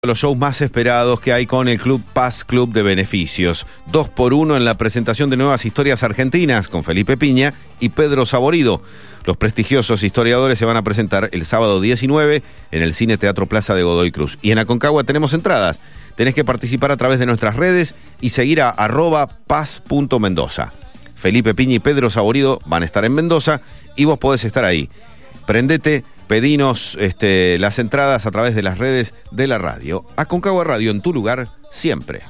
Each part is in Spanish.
Los shows más esperados que hay con el Club Paz Club de Beneficios. 2x1 en la presentación de nuevas historias argentinas con Felipe Piña y Pedro Saborido. Los prestigiosos historiadores se van a presentar el sábado 19 en el Cine Teatro Plaza de Godoy Cruz. Y en Aconcagua tenemos entradas. Tenés que participar a través de nuestras redes y seguir a @paz.mendoza. Felipe Piña y Pedro Saborido van a estar en Mendoza y vos podés estar ahí. Prendete. Pedinos las entradas a través de las redes de la radio. Aconcagua Radio, en tu lugar, siempre.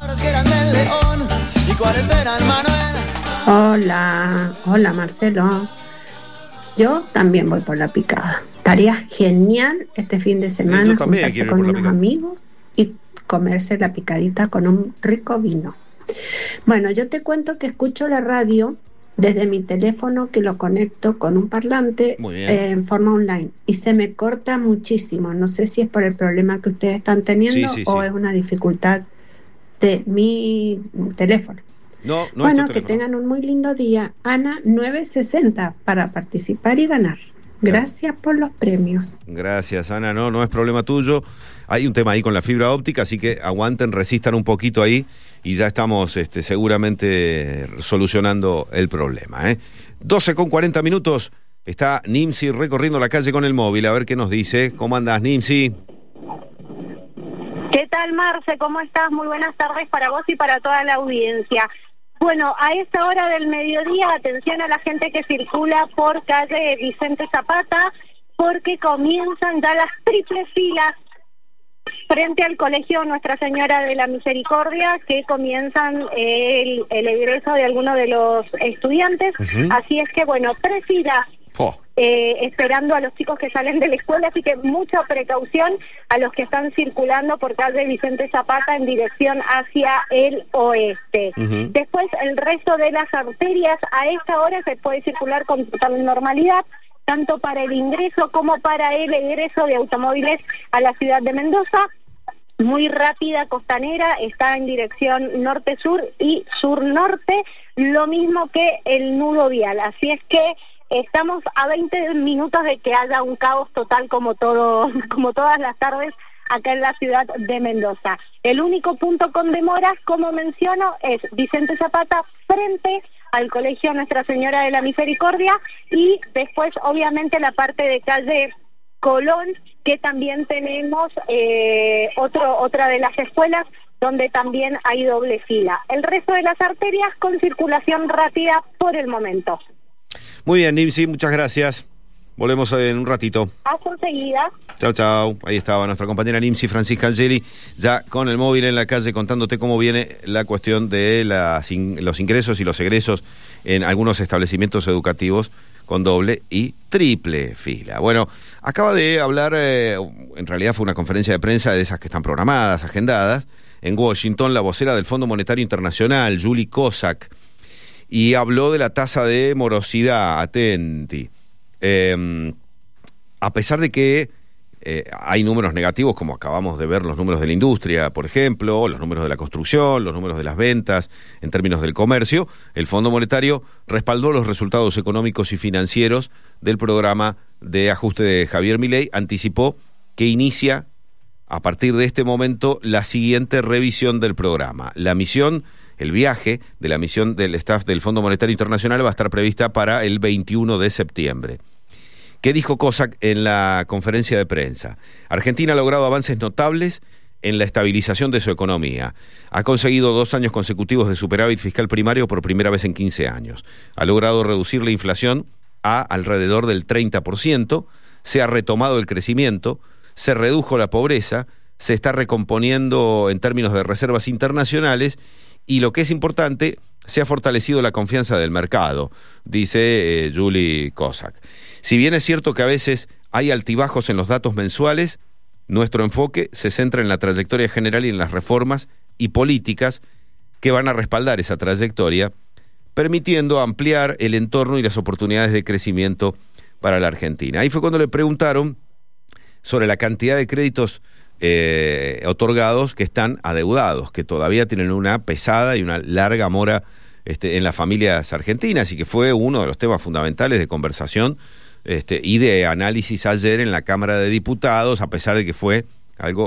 Hola Marcelo. Yo también voy por la picada. Estaría genial este fin de semana juntarse con unos amigos y comerse la picadita con un rico vino. Bueno, yo te cuento que escucho la radio desde mi teléfono, que lo conecto con un parlante en forma online, y se me corta muchísimo. No sé si es por el problema que ustedes están teniendo o es una dificultad de mi teléfono. No bueno, es que tengan un muy lindo día. Ana 960 para participar y ganar. Gracias por los premios. Gracias, Ana. No es problema tuyo. Hay un tema ahí con la fibra óptica, así que aguanten, resistan un poquito ahí y ya estamos seguramente solucionando el problema. 12:40. Está Nimsi recorriendo la calle con el móvil. A ver qué nos dice. ¿Cómo andás, Nimsi? ¿Qué tal, Marce? ¿Cómo estás? Muy buenas tardes para vos y para toda la audiencia. Bueno, a esta hora del mediodía, atención a la gente que circula por calle Vicente Zapata, porque comienzan ya las triples filas frente al Colegio Nuestra Señora de la Misericordia, que comienzan el egreso de algunos de los estudiantes. Así es que, bueno, 3 filas esperando a los chicos que salen de la escuela, así que mucha precaución a los que están circulando por calle Vicente Zapata en dirección hacia el oeste. Después, el resto de las arterias a esta hora se puede circular con total normalidad, tanto para el ingreso como para el egreso de automóviles a la ciudad de Mendoza. Muy rápida Costanera está en dirección norte-sur y sur-norte, lo mismo que el nudo vial. Así es que estamos a 20 minutos de que haya un caos total como todas las tardes acá en la ciudad de Mendoza. El único punto con demoras, como menciono, es Vicente Zapata frente al Colegio Nuestra Señora de la Misericordia, y después obviamente la parte de calle Colón, que también tenemos otra de las escuelas donde también hay doble fila. El resto de las arterias con circulación rápida por el momento. Muy bien, Nimsi, muchas gracias. Volvemos en un ratito. Hasta enseguida. Chau. Ahí estaba nuestra compañera Nimsi Francisca Angeli, ya con el móvil en la calle, contándote cómo viene la cuestión de los ingresos y los egresos en algunos establecimientos educativos con doble y triple fila. Bueno, acaba de hablar, en realidad fue una conferencia de prensa de esas que están programadas, agendadas, en Washington, la vocera del Fondo Monetario Internacional, Julie Kozak, y habló de la tasa de morosidad, atenti. A pesar de que hay números negativos, como acabamos de ver los números de la industria, por ejemplo, los números de la construcción, los números de las ventas, en términos del comercio, el Fondo Monetario respaldó los resultados económicos y financieros del programa de ajuste de Javier Milei, anticipó que inicia a partir de este momento la siguiente revisión del programa. El viaje de la misión del staff del Fondo Monetario Internacional va a estar prevista para el 21 de septiembre. ¿Qué dijo Kozak en la conferencia de prensa? Argentina ha logrado avances notables en la estabilización de su economía. Ha conseguido 2 años consecutivos de superávit fiscal primario por primera vez en 15 años. Ha logrado reducir la inflación a alrededor del 30%, se ha retomado el crecimiento, se redujo la pobreza, se está recomponiendo en términos de reservas internacionales y, lo que es importante, se ha fortalecido la confianza del mercado, dice Julie Kozak. Si bien es cierto que a veces hay altibajos en los datos mensuales, nuestro enfoque se centra en la trayectoria general y en las reformas y políticas que van a respaldar esa trayectoria, permitiendo ampliar el entorno y las oportunidades de crecimiento para la Argentina. Ahí fue cuando le preguntaron sobre la cantidad de créditos otorgados que están adeudados, que todavía tienen una pesada y una larga mora en las familias argentinas, y que fue uno de los temas fundamentales de conversación y de análisis ayer en la Cámara de Diputados, a pesar de que fue algo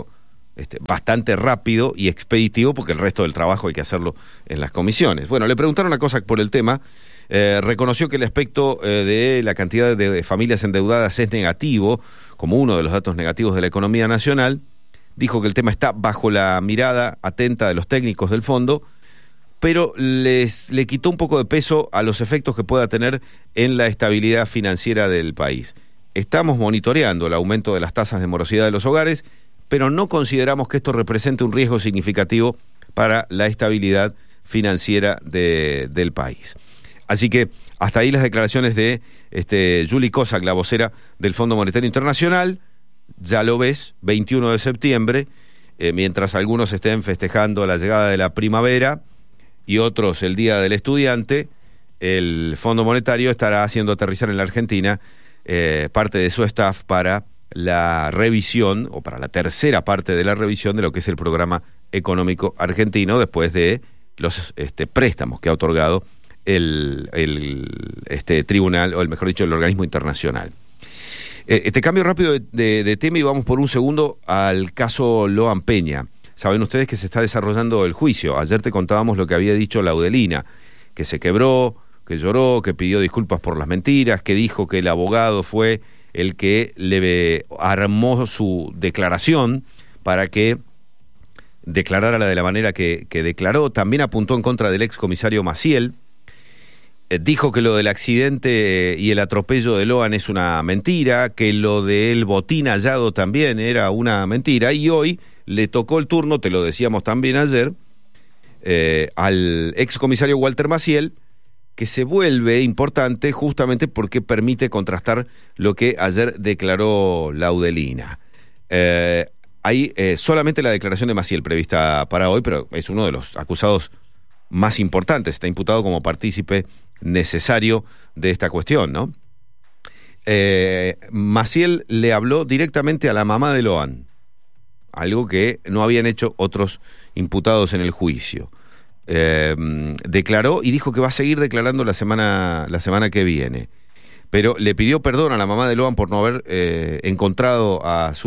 bastante rápido y expeditivo, porque el resto del trabajo hay que hacerlo en las comisiones. Bueno, le preguntaron una cosa por el tema. Reconoció que el aspecto de la cantidad de familias endeudadas es negativo, como uno de los datos negativos de la economía nacional. Dijo que el tema está bajo la mirada atenta de los técnicos del fondo, pero le quitó un poco de peso a los efectos que pueda tener en la estabilidad financiera del país. Estamos monitoreando el aumento de las tasas de morosidad de los hogares, pero no consideramos que esto represente un riesgo significativo para la estabilidad financiera del país. Así que hasta ahí las declaraciones de Juli Kozak, la vocera del Fondo Monetario Internacional. Ya lo ves, 21 de septiembre, mientras algunos estén festejando la llegada de la primavera y otros el Día del Estudiante, el Fondo Monetario estará haciendo aterrizar en la Argentina parte de su staff para la revisión, o para la tercera parte de la revisión de lo que es el programa económico argentino, después de los préstamos que ha otorgado el tribunal, o mejor dicho, el organismo internacional. Cambio rápido de tema y vamos por un segundo al caso Loan Peña. Saben ustedes que se está desarrollando el juicio. Ayer te contábamos lo que había dicho Laudelina, que se quebró, que lloró, que pidió disculpas por las mentiras, que dijo que el abogado fue el que le armó su declaración para que declarara de la manera que declaró. También apuntó en contra del excomisario Maciel. Dijo que lo del accidente y el atropello de Loan es una mentira, que lo del botín hallado también era una mentira, y hoy le tocó el turno, te lo decíamos también ayer, al excomisario Walter Maciel, que se vuelve importante justamente porque permite contrastar lo que ayer declaró Laudelina. Hay solamente la declaración de Maciel prevista para hoy, pero es uno de los acusados más importantes, está imputado como partícipe necesario de esta cuestión, ¿no? Maciel le habló directamente a la mamá de Loan, algo que no habían hecho otros imputados en el juicio. Declaró y dijo que va a seguir declarando la semana que viene, pero le pidió perdón a la mamá de Loan por no haber encontrado a su